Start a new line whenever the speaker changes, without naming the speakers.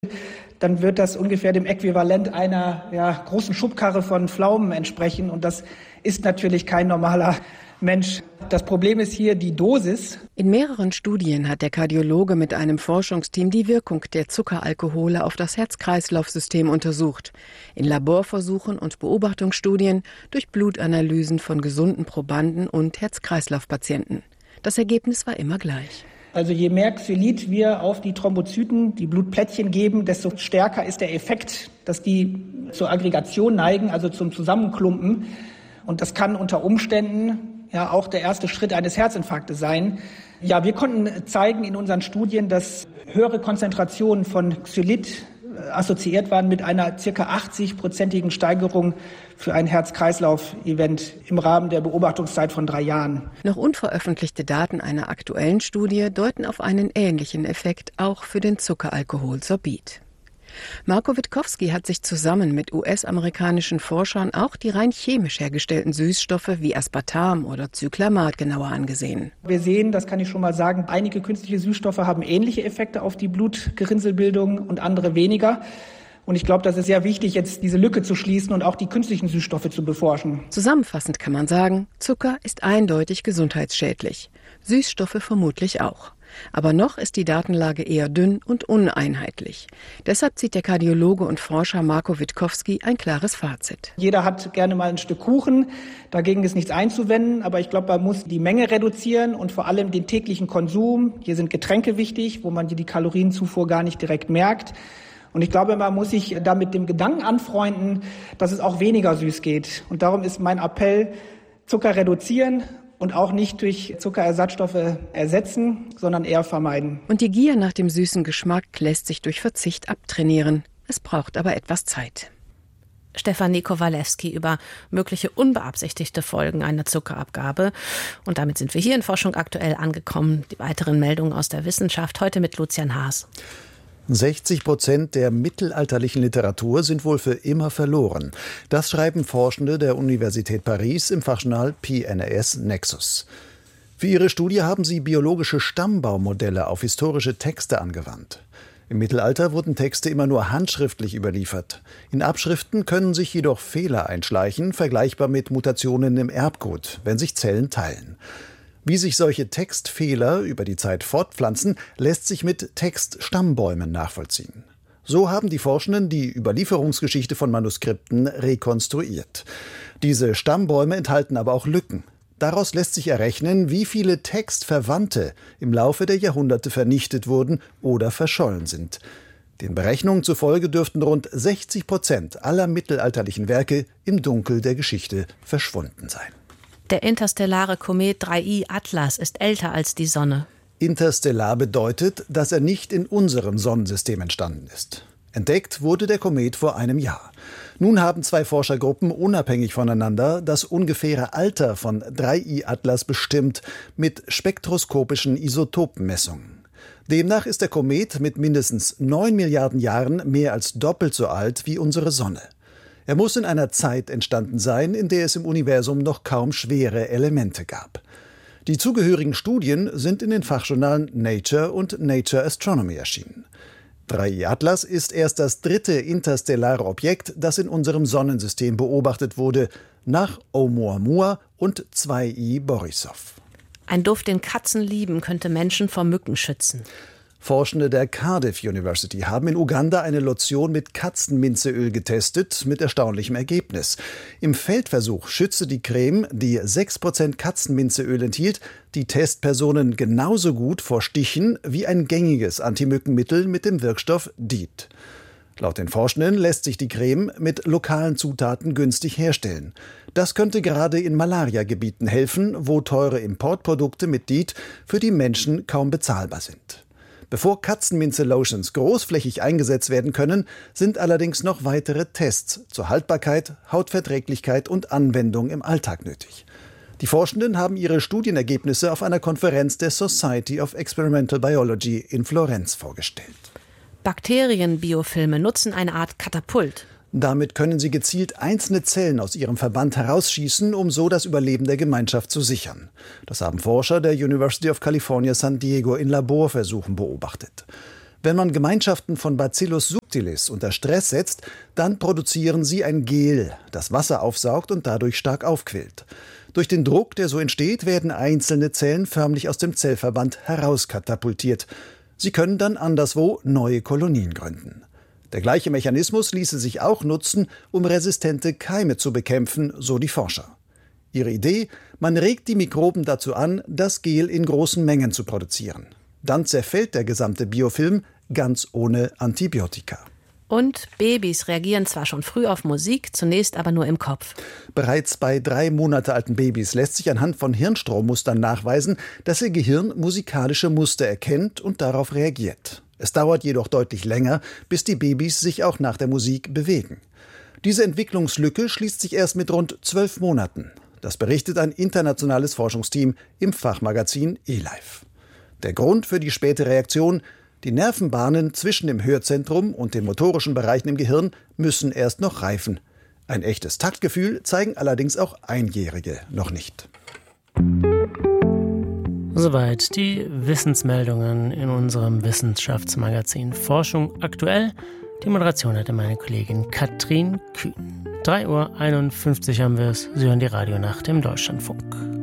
dann wird das ungefähr dem Äquivalent einer großen Schubkarre von Pflaumen entsprechen. Und das ist natürlich kein normaler Mensch. Das Problem ist hier die Dosis.
In mehreren Studien hat der Kardiologe mit einem Forschungsteam die Wirkung der Zuckeralkohole auf das Herz-Kreislauf-System untersucht. In Laborversuchen und Beobachtungsstudien durch Blutanalysen von gesunden Probanden und Herz-Kreislauf-Patienten. Das Ergebnis war immer gleich.
Also je mehr Xylit wir auf die Thrombozyten, die Blutplättchen geben, desto stärker ist der Effekt, dass die zur Aggregation neigen, also zum Zusammenklumpen. Und das kann unter Umständen auch der erste Schritt eines Herzinfarktes sein. Ja, wir konnten zeigen in unseren Studien, dass höhere Konzentrationen von Xylit assoziiert waren mit einer ca. 80-prozentigen Steigerung für ein Herz-Kreislauf-Event im Rahmen der Beobachtungszeit von 3 Jahren.
Noch unveröffentlichte Daten einer aktuellen Studie deuten auf einen ähnlichen Effekt auch für den Zuckeralkohol Sorbit. Marco Witkowski hat sich zusammen mit US-amerikanischen Forschern auch die rein chemisch hergestellten Süßstoffe wie Aspartam oder Cyclamat genauer angesehen.
Wir sehen, das kann ich schon mal sagen, einige künstliche Süßstoffe haben ähnliche Effekte auf die Blutgerinnselbildung und andere weniger. Und ich glaube, das ist sehr wichtig, jetzt diese Lücke zu schließen und auch die künstlichen Süßstoffe zu beforschen.
Zusammenfassend kann man sagen, Zucker ist eindeutig gesundheitsschädlich. Süßstoffe vermutlich auch. Aber noch ist die Datenlage eher dünn und uneinheitlich. Deshalb zieht der Kardiologe und Forscher Marco Witkowski ein klares Fazit.
Jeder hat gerne mal ein Stück Kuchen, dagegen ist nichts einzuwenden, aber ich glaube, man muss die Menge reduzieren und vor allem den täglichen Konsum. Hier sind Getränke wichtig, wo man die Kalorienzufuhr gar nicht direkt merkt. Und ich glaube, man muss sich da mit dem Gedanken anfreunden, dass es auch weniger süß geht. Und darum ist mein Appell, Zucker reduzieren und auch nicht durch Zuckerersatzstoffe ersetzen, sondern eher vermeiden.
Und die Gier nach dem süßen Geschmack lässt sich durch Verzicht abtrainieren. Es braucht aber etwas Zeit.
Stefanie Kowalewski über mögliche unbeabsichtigte Folgen einer Zuckerabgabe. Und damit sind wir hier in Forschung aktuell angekommen. Die weiteren Meldungen aus der Wissenschaft heute mit Lucian Haas.
60% der mittelalterlichen Literatur sind wohl für immer verloren. Das schreiben Forschende der Universität Paris im Fachjournal PNAS Nexus. Für ihre Studie haben sie biologische Stammbaumodelle auf historische Texte angewandt. Im Mittelalter wurden Texte immer nur handschriftlich überliefert. In Abschriften können sich jedoch Fehler einschleichen, vergleichbar mit Mutationen im Erbgut, wenn sich Zellen teilen. Wie sich solche Textfehler über die Zeit fortpflanzen, lässt sich mit Textstammbäumen nachvollziehen. So haben die Forschenden die Überlieferungsgeschichte von Manuskripten rekonstruiert. Diese Stammbäume enthalten aber auch Lücken. Daraus lässt sich errechnen, wie viele Textverwandte im Laufe der Jahrhunderte vernichtet wurden oder verschollen sind. Den Berechnungen zufolge dürften rund 60% aller mittelalterlichen Werke im Dunkel der Geschichte verschwunden sein.
Der interstellare Komet 3I Atlas ist älter als die Sonne.
Interstellar bedeutet, dass er nicht in unserem Sonnensystem entstanden ist. Entdeckt wurde der Komet vor einem Jahr. Nun haben 2 Forschergruppen unabhängig voneinander das ungefähre Alter von 3I Atlas bestimmt mit spektroskopischen Isotopenmessungen. Demnach ist der Komet mit mindestens 9 Milliarden Jahren mehr als doppelt so alt wie unsere Sonne. Er muss in einer Zeit entstanden sein, in der es im Universum noch kaum schwere Elemente gab. Die zugehörigen Studien sind in den Fachjournalen Nature und Nature Astronomy erschienen. 3I Atlas ist erst das 3. interstellare Objekt, das in unserem Sonnensystem beobachtet wurde, nach Oumuamua und 2I Borisov.
Ein Duft, den Katzen lieben, könnte Menschen vor Mücken schützen.
Forschende der Cardiff University haben in Uganda eine Lotion mit Katzenminzeöl getestet, mit erstaunlichem Ergebnis. Im Feldversuch schützte die Creme, die 6% Katzenminzeöl enthielt, die Testpersonen genauso gut vor Stichen wie ein gängiges Antimückenmittel mit dem Wirkstoff DEET. Laut den Forschenden lässt sich die Creme mit lokalen Zutaten günstig herstellen. Das könnte gerade in Malariagebieten helfen, wo teure Importprodukte mit DEET für die Menschen kaum bezahlbar sind. Bevor Katzenminze-Lotions großflächig eingesetzt werden können, sind allerdings noch weitere Tests zur Haltbarkeit, Hautverträglichkeit und Anwendung im Alltag nötig. Die Forschenden haben ihre Studienergebnisse auf einer Konferenz der Society of Experimental Biology in Florenz vorgestellt.
Bakterienbiofilme nutzen eine Art Katapult.
Damit können sie gezielt einzelne Zellen aus ihrem Verband herausschießen, um so das Überleben der Gemeinschaft zu sichern. Das haben Forscher der University of California San Diego in Laborversuchen beobachtet. Wenn man Gemeinschaften von Bacillus subtilis unter Stress setzt, dann produzieren sie ein Gel, das Wasser aufsaugt und dadurch stark aufquillt. Durch den Druck, der so entsteht, werden einzelne Zellen förmlich aus dem Zellverband herauskatapultiert. Sie können dann anderswo neue Kolonien gründen. Der gleiche Mechanismus ließe sich auch nutzen, um resistente Keime zu bekämpfen, so die Forscher. Ihre Idee: Man regt die Mikroben dazu an, das Gel in großen Mengen zu produzieren. Dann zerfällt der gesamte Biofilm ganz ohne Antibiotika.
Und Babys reagieren zwar schon früh auf Musik, zunächst aber nur im Kopf.
Bereits bei 3 Monate alten Babys lässt sich anhand von Hirnstrommustern nachweisen, dass ihr Gehirn musikalische Muster erkennt und darauf reagiert. Es dauert jedoch deutlich länger, bis die Babys sich auch nach der Musik bewegen. Diese Entwicklungslücke schließt sich erst mit rund 12 Monaten. Das berichtet ein internationales Forschungsteam im Fachmagazin eLife. Der Grund für die späte Reaktion: Die Nervenbahnen zwischen dem Hörzentrum und den motorischen Bereichen im Gehirn müssen erst noch reifen. Ein echtes Taktgefühl zeigen allerdings auch Einjährige noch nicht.
Soweit die Wissensmeldungen in unserem Wissenschaftsmagazin Forschung aktuell. Die Moderation hatte meine Kollegin Katrin Kühn. 3:51 Uhr haben wir es. Sie hören die Radionacht im Deutschlandfunk.